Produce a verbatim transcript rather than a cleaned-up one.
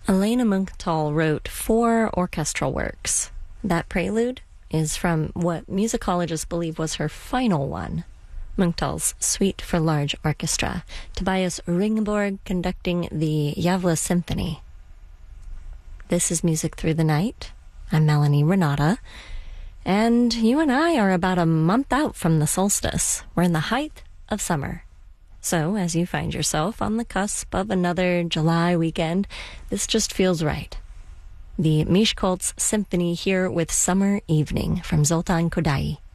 Elena Munkhtall wrote four orchestral works. That prelude is from what musicologists believe was her final one, Munkhtall's Suite for Large Orchestra, Tobias Ringborg conducting the Gävle Symphony. This is Music Through the Night. I'm Melanie Renata, and you and I are about a month out from the solstice. We're in the height of summer. So, as you find yourself on the cusp of another July weekend, this just feels right. The Miskolc Symphony here with Summer Evening from Zoltan Kodaly.